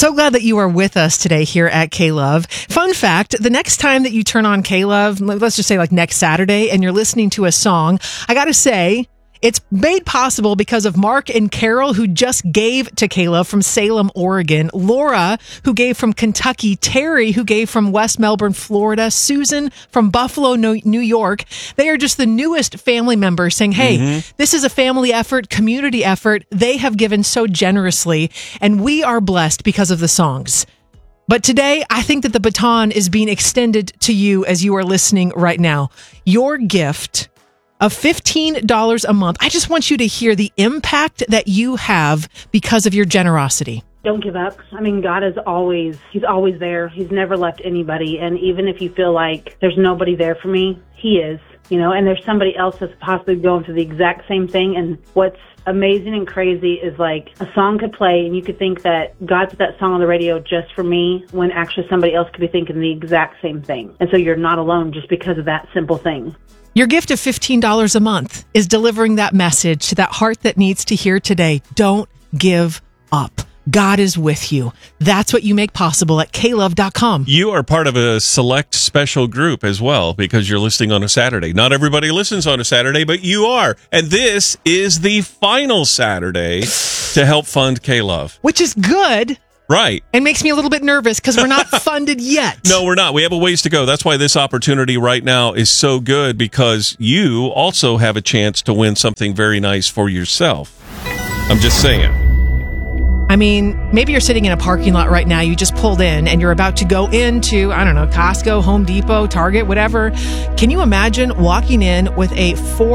So glad that you are with us today here at K-Love. Fun fact, the next time that you turn on K-Love, let's just say like next Saturday, and you're listening to a song, I got to say, it's made possible because of Mark and Carol, who just gave to K-Love from Salem, Oregon. Laura, who gave from Kentucky. Terry, who gave from West Melbourne, Florida. Susan from Buffalo, New York. They are just the newest family members saying, hey, this is a family effort, community effort. They have given so generously, and we are blessed because of the songs. But today, I think that the baton is being extended to you as you are listening right now. Your gift of $15 a month. I just want you to hear the impact that you have because of your generosity. Don't give up. I mean, God is He's always there. He's never left anybody. And even if you feel like there's nobody there for me, He is, and there's somebody else that's possibly going through the exact same thing. And what's amazing and crazy is like a song could play and you could think that God put that song on the radio just for me when actually somebody else could be thinking the exact same thing. And so you're not alone just because of that simple thing. Your gift of $15 a month is delivering that message to that heart that needs to hear today. Don't give up. God is with you. That's what you make possible at klove.com. You are part of a select special group as well because you're listening on a Saturday. Not everybody listens on a Saturday, but you are. And this is the final Saturday to help fund K-Love. Which is good. Right. It makes me a little bit nervous because we're not funded yet. No, we're not. We have a ways to go. That's why this opportunity right now is so good, because you also have a chance to win something very nice for yourself. I'm just saying. I mean, maybe you're sitting in a parking lot right now. You just pulled in and you're about to go into, I don't know, Costco, Home Depot, Target, whatever. Can you imagine walking in with a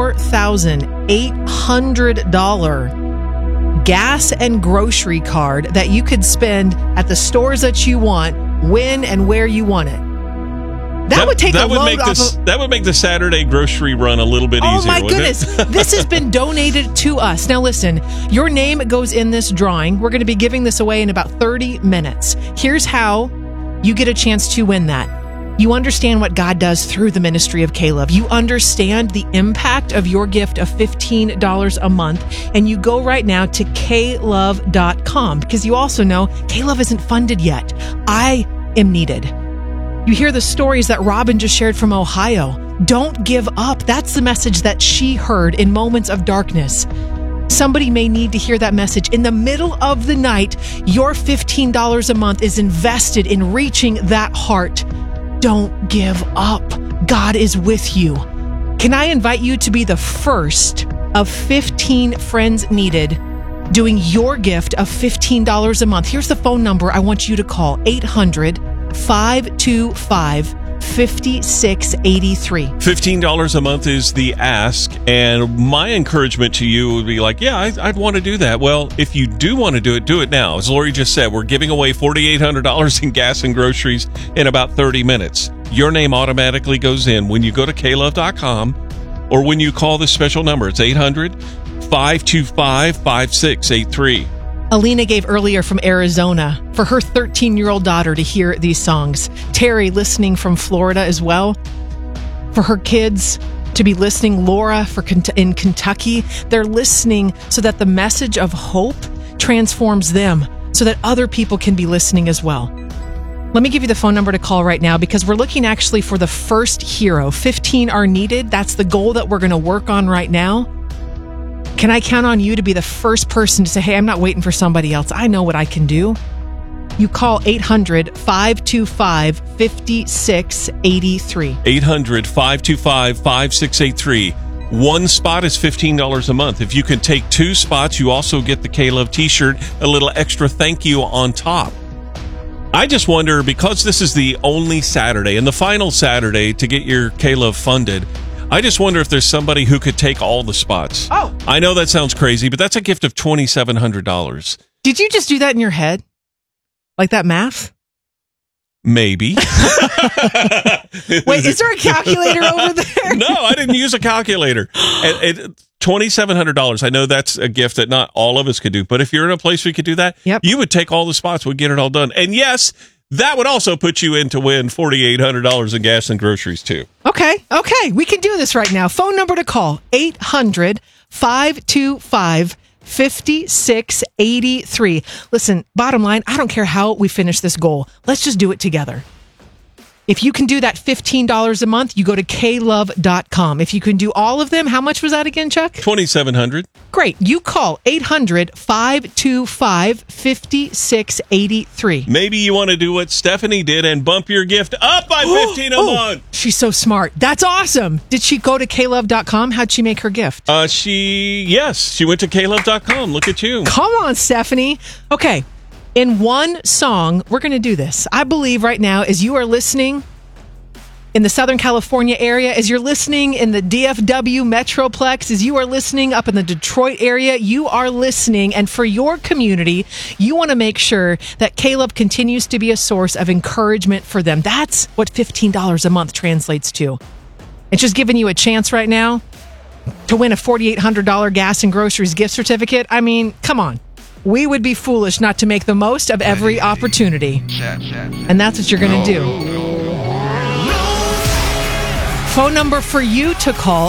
$4,800 gas and grocery card that you could spend at the stores that you want, when and where you want it? That would take a load off of... That would make the Saturday grocery run a little bit easier, Oh, my goodness. This has been donated to us. Now, listen, your name goes in this drawing. We're going to be giving this away in about 30 minutes. Here's how you get a chance to win that. You understand what God does through the ministry of K-Love. You understand the impact of your gift of $15 a month, and you go right now to klove.com because you also know K-Love isn't funded yet. I am needed. You hear the stories that Robin just shared from Ohio. Don't give up. That's the message that she heard in moments of darkness. Somebody may need to hear that message. In the middle of the night, your $15 a month is invested in reaching that heart. Don't give up. God is with you. Can I invite you to be the first of 15 friends needed doing your gift of $15 a month? Here's the phone number I want you to call. 800-525-5683. $15 a month is the ask, and my encouragement to you would be like, yeah, I'd want to do that. Well, if you do want to do it now. As Lori just said, we're giving away $4,800 in gas and groceries in about 30 minutes. Your name automatically goes in when you go to klove.com or when you call this special number. It's 800-525-5683. Alina gave earlier from Arizona for her 13-year-old daughter to hear these songs. Terry listening from Florida as well. For her kids to be listening. Laura in Kentucky. They're listening so that the message of hope transforms them so that other people can be listening as well. Let me give you the phone number to call right now because we're looking actually for the first hero. 15 are needed. That's the goal that we're going to work on right now. Can I count on you to be the first person to say, hey, I'm not waiting for somebody else. I know what I can do. You call 800-525-5683. 800-525-5683. One spot is $15 a month. If you can take two spots, you also get the K-Love t-shirt, a little extra thank you on top. I just wonder, because this is the only Saturday and the final Saturday to get your K-Love funded, I just wonder if there's somebody who could take all the spots. Oh. I know that sounds crazy, but that's a gift of $2,700. Did you just do that in your head? Like that math? Maybe. Wait, is there a calculator over there? No, I didn't use a calculator. $2,700. I know that's a gift that not all of us could do, but if you're in a place where you could do that, you would take all the spots, we'd get it all done. And yes, that would also put you in to win $4,800 in gas and groceries too. Okay, we can do this right now. Phone number to call, 800-525-5683. 5683. Listen, bottom line, I don't care how we finish this goal. Let's just do it together. If you can do that $15 a month, you go to klove.com. If you can do all of them, how much was that again, Chuck? $2,700. Great. You call 800-525-5683. Maybe you want to do what Stephanie did and bump your gift up by $15 a month. She's so smart. That's awesome. Did she go to klove.com? How'd she make her gift? She went to klove.com. Look at you. Come on, Stephanie. Okay. In one song, we're going to do this. I believe right now, as you are listening in the Southern California area, as you're listening in the DFW Metroplex, as you are listening up in the Detroit area, you are listening. And for your community, you want to make sure that K-Love continues to be a source of encouragement for them. That's what $15 a month translates to. It's just giving you a chance right now to win a $4,800 gas and groceries gift certificate. I mean, come on. We would be foolish not to make the most of every opportunity. And that's what you're going to do. Phone number for you to call,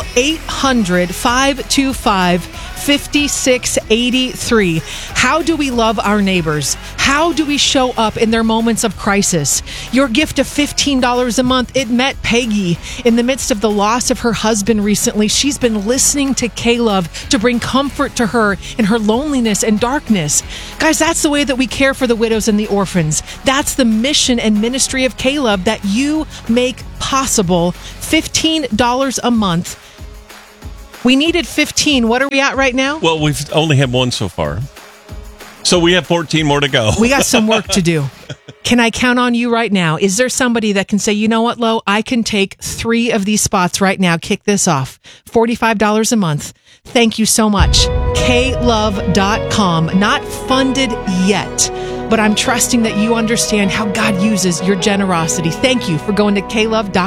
800-525-5683. How do we love our neighbors? How do we show up in their moments of crisis? Your gift of $15 a month, it met Peggy in the midst of the loss of her husband recently. She's been listening to K-Love to bring comfort to her in her loneliness and darkness. Guys, that's the way that we care for the widows and the orphans. That's the mission and ministry of K-Love that you make possible. $15 a month. We needed 15. What are we at right now? Well, we've only had one so far. So we have 14 more to go. We got some work to do. Can I count on you right now? Is there somebody that can say, you know what, Lo, I can take 3 of these spots right now, kick this off. $45 a month. Thank you so much. klove.com. Not funded yet, but I'm trusting that you understand how God uses your generosity. Thank you for going to klove.com.